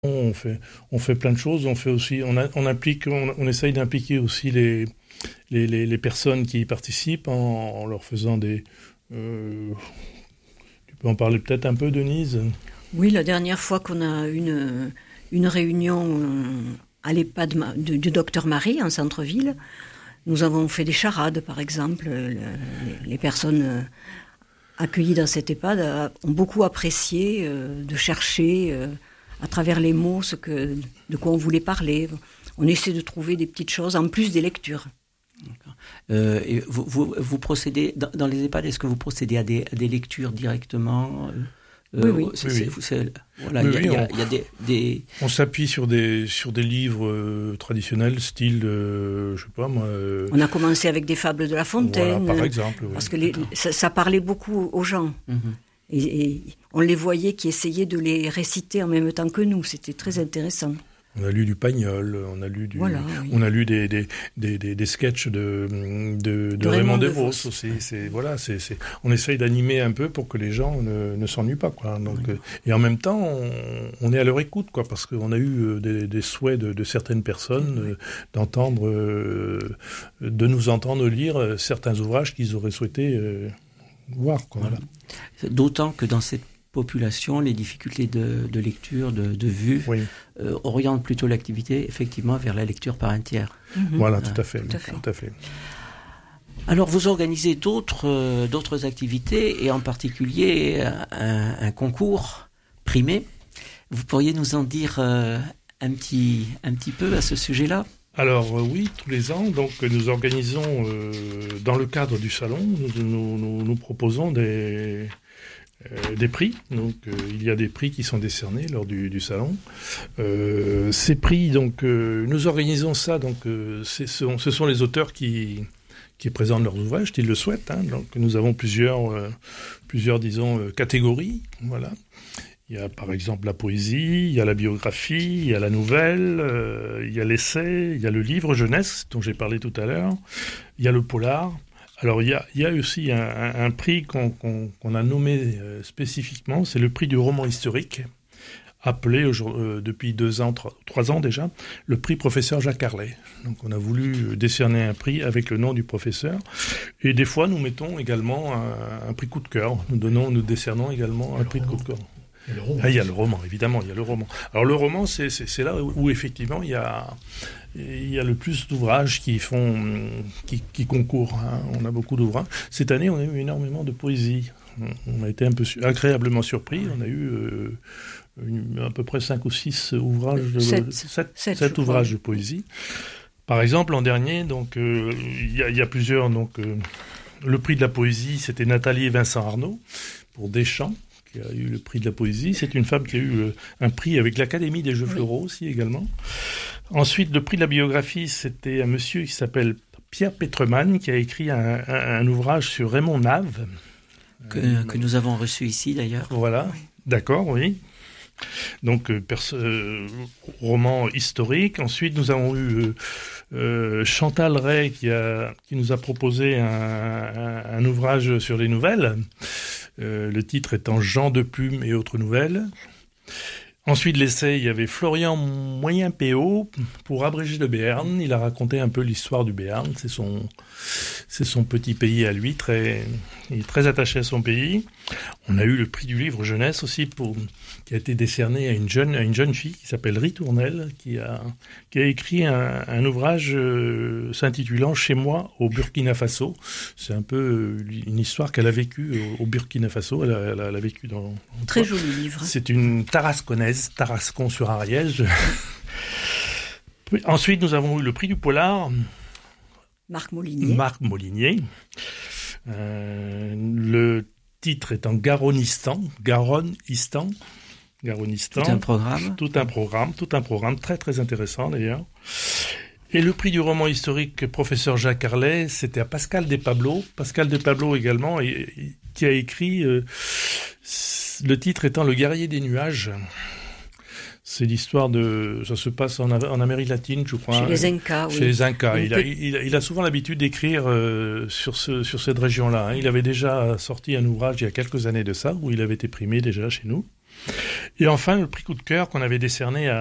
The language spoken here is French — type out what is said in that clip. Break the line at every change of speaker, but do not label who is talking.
On fait plein de choses. On fait aussi, on essaye d'impliquer aussi les personnes qui y participent en leur faisant des. Tu peux en parler peut-être un peu, Denise?
Oui, la dernière fois qu'on a une réunion à l'EHPAD du Docteur Marie en centre-ville, nous avons fait des charades, par exemple. Les personnes accueillies dans cet EHPAD ont beaucoup apprécié de chercher à travers les mots de quoi on voulait parler. On essaie de trouver des petites choses en plus des lectures.
Et vous procédez, dans les EHPAD, est-ce que vous procédez à des lectures directement?
Oui.
Voilà, il y a des...
On s'appuie sur des livres traditionnels, style, je sais pas moi...
On a commencé avec des fables de La Fontaine.
Voilà, par exemple.
Parce que ça parlait beaucoup aux gens. Mm-hmm. Et on les voyait qui essayaient de les réciter en même temps que nous. C'était très intéressant.
On a lu du Pagnol, on a lu des sketchs de Raymond DeVos aussi. On essaye d'animer un peu pour que les gens ne s'ennuient pas, quoi. Donc, et en même temps, on est à leur écoute, quoi, parce qu'on a eu des souhaits de certaines personnes d'entendre, de nous entendre lire certains ouvrages qu'ils auraient souhaité voir, quoi. Voilà.
D'autant que dans cette population, les difficultés de lecture, de vue, orientent plutôt l'activité effectivement vers la lecture par un tiers.
Voilà, tout à fait.
Alors, vous organisez d'autres activités, et en particulier un concours primé. Vous pourriez nous en dire un petit peu à ce sujet-là?
Alors oui, tous les ans, donc nous organisons, dans le cadre du salon, nous proposons des prix. Donc il y a des prix qui sont décernés lors du salon. Ces prix, donc nous organisons ça. Donc ce sont les auteurs qui présentent leurs ouvrages, s'ils le souhaitent. Donc nous avons plusieurs disons catégories. Voilà. Il y a par exemple la poésie, il y a la biographie, il y a la nouvelle, il y a l'essai, il y a le livre jeunesse dont j'ai parlé tout à l'heure, il y a le polar. Alors, il y a aussi un prix qu'on a nommé spécifiquement, c'est le prix du roman historique, appelé depuis 3 ans déjà, le prix professeur Jacques Arlet. Donc, on a voulu décerner un prix avec le nom du professeur. Et des fois, nous mettons également un prix coup de cœur. Nous décernons également un prix de coup de cœur. Il y a le roman, évidemment, il y a le roman. Alors, le roman, c'est là où effectivement, il y a le plus d'ouvrages qui concourent. On a beaucoup d'ouvrages. Cette année, on a eu énormément de poésie. On a été un peu agréablement surpris. On a eu à peu près 5 ou 6 ouvrages, 7 ouvrages de poésie. Par exemple, l'an dernier, donc il y a plusieurs. Donc, le prix de la poésie, c'était Nathalie et Vincent Arnaud pour Deschamps, qui a eu le prix de la poésie. C'est une femme qui a eu un prix avec l'Académie des Jeux Floraux aussi également. Ensuite, le prix de la biographie, c'était un monsieur qui s'appelle Pierre Petremann, qui a écrit un ouvrage sur Raymond Nave.
Que nous avons reçu ici d'ailleurs.
Voilà, d'accord, oui. Donc, roman historique. Ensuite, nous avons eu Chantal Ray qui nous a proposé un ouvrage sur les nouvelles. Le titre étant Jean de Plume et autres nouvelles. Ensuite, l'essai, il y avait Florian Moyen-Péot pour Abrégé de Béarn. Il a raconté un peu l'histoire du Béarn. C'est son petit pays à lui. Il est très attaché à son pays. On a eu le prix du livre jeunesse aussi qui a été décerné à une jeune fille qui s'appelle Ritournelle, qui a écrit un ouvrage s'intitulant Chez moi au Burkina Faso. C'est un peu une histoire qu'elle a vécue au Burkina Faso. Elle a vécu dans...
Très joli livre.
C'est une Tarasconnaise, Tarascon sur Ariège. Ensuite, nous avons eu le prix du polar. Marc Molinier. Le titre étant Garonistan.
Tout un
programme très très intéressant d'ailleurs. Et le prix du roman historique professeur Jacques Arlet, c'était à Pascal Despablo. Pascal Despablo également, qui a écrit le titre étant Le guerrier des nuages. C'est l'histoire ça se passe en Amérique latine, je crois.
Chez les Incas, oui.
Chez les Incas. Il a souvent l'habitude d'écrire sur cette région-là. Il avait déjà sorti un ouvrage il y a quelques années de ça, où il avait été primé déjà chez nous. Et enfin, le prix coup de cœur qu'on avait décerné